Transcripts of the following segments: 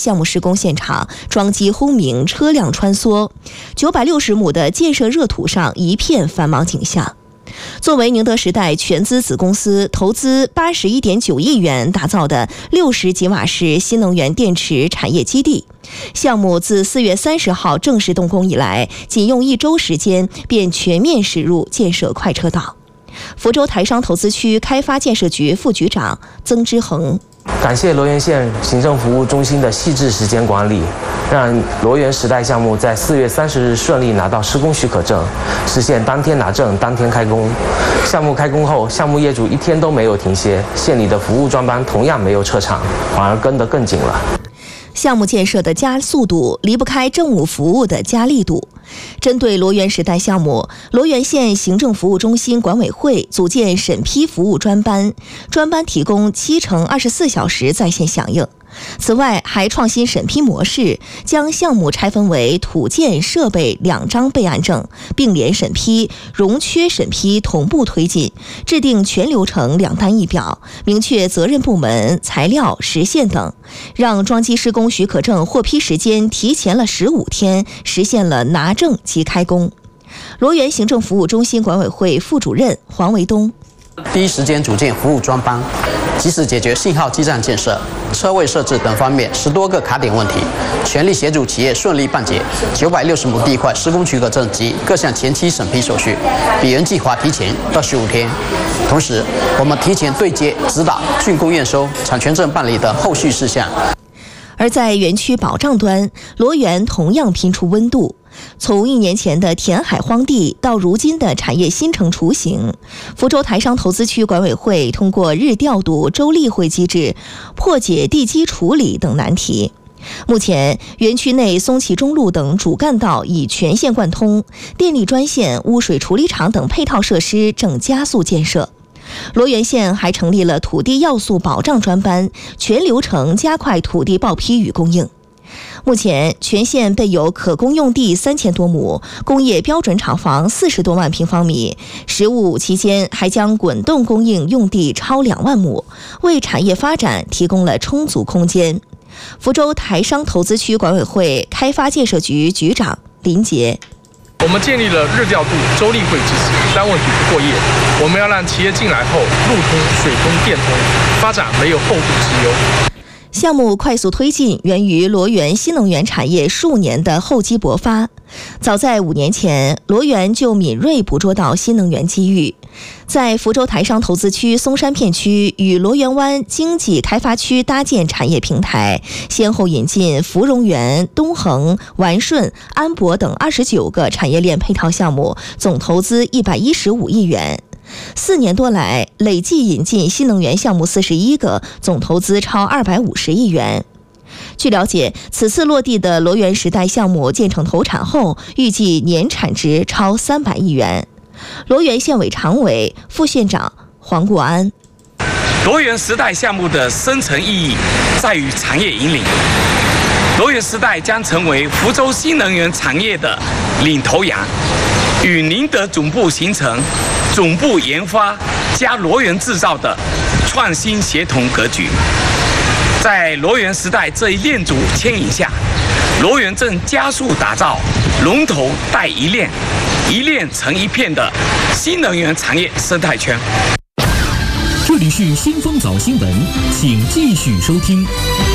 项目施工现场撞击轰鸣，车辆穿梭，960亩的建设热土上一片繁忙景象。作为宁德时代全资子公司，投资81.9亿元打造的60吉瓦式新能源电池产业基地，项目自4月30号正式动工以来，仅用1周时间便全面驶入建设快车道。福州台商投资区开发建设局副局长曾之恒。 感谢罗源县行政服务中心的细致时间管理，让罗源时代项目在4月30日顺利拿到施工许可证，实现当天拿证当天开工。项目开工后，项目业主1天都没有停歇，县里的服务专班同样没有撤场，反而跟得更紧了。 项目建设的加速度离不开政务服务的加力度。针对罗源时代项目，罗源县行政服务中心管委会组建审批服务专班，专班提供7×24小时在线响应。此外，还创新审批模式，将项目拆分为土建设备2张备案证，并联审批、容缺审批同步推进，制定全流程2单1表，明确责任部门、材料、时限等，让桩基施工许可证获批时间提前了15天，实现了拿证即开工。罗源行政服务中心管委会副主任黄维东。 第一时间组建服务专班，及时解决信号基站建设、车位设置等方面10多个卡点问题，全力协助企业顺利办结960亩地块施工许可证及各项前期审批手续，比原计划提前25天。同时，我们提前对接指导竣工验收、产权证办理的后续事项。 而在园区保障端，罗源同样拼出温度。从1年前的填海荒地到如今的产业新城雏形，福州台商投资区管委会通过日调度、周例会机制，破解地基处理等难题。目前，园区内松旗中路等主干道已全线贯通，电力专线、污水处理厂等配套设施正加速建设。罗源县还成立了土地要素保障专班，全流程加快土地报批与供应。目前，全县备有可供用地3000多亩，工业标准厂房40多万平方米。“15五”期间还将滚动供应用地超2万亩，为产业发展提供了充足空间。福州台商投资区管委会开发建设局局长林杰。 我们建立了日调度、周例会机制，单问题不过夜。我们要让企业进来后路通、水通、电通，发展没有后顾之忧。 项目快速推进，源于罗源新能源产业数年的厚积薄发。早在5年前，罗源就敏锐捕捉到新能源机遇，在福州台商投资区松山片区与罗源湾经济开发区搭建产业平台，先后引进芙蓉园、东恒、完顺、安博等29个产业链配套项目，总投资115亿元。4年多来，累计引进新能源项目41个，总投资超250亿元。据了解，此次落地的罗源时代项目建成投产后，预计年产值超300亿元。罗源县委常委、副县长黄国安。 罗源时代项目的深层意义在于产业引领。罗源时代将成为福州新能源产业的领头羊，与宁德总部形成总部研发加罗源制造的创新协同格局。在罗源时代这一链组牵引下，罗源正加速打造龙头带一链、一链成一片的新能源产业生态圈。 这里是新风早新闻，请继续收听。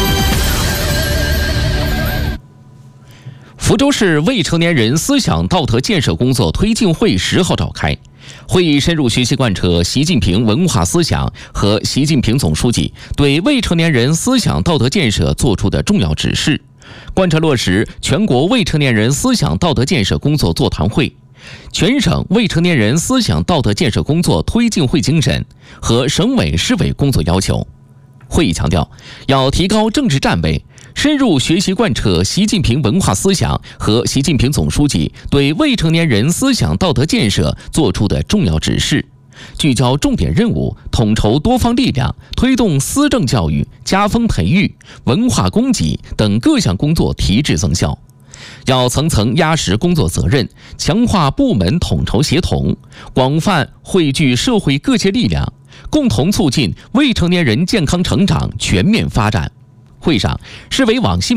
福州市未成年人思想道德建设工作推进会10号召开，会议深入学习贯彻习近平文化思想和习近平总书记对未成年人思想道德建设作出的重要指示，贯彻落实全国未成年人思想道德建设工作座谈会、全省未成年人思想道德建设工作推进会精神和省委市委工作要求。会议强调，要提高政治站位，深入学习贯彻习近平文化思想和习近平总书记对未成年人思想道德建设作出的重要指示，聚焦重点任务，统筹多方力量，推动思政教育、家风培育、文化供给等各项工作提质增效。要层层压实工作责任，强化部门统筹协同，广泛汇聚社会各界力量，共同促进未成年人健康成长全面发展。会上，市委网信